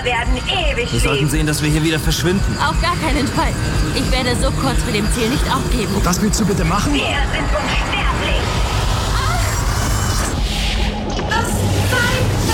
werden ewig Wir sollten leben. sehen, dass wir hier wieder verschwinden. Auf gar keinen Fall. Ich werde so kurz vor dem Ziel nicht aufgeben. Das willst du bitte machen? Wir sind unsterblich. Das Seil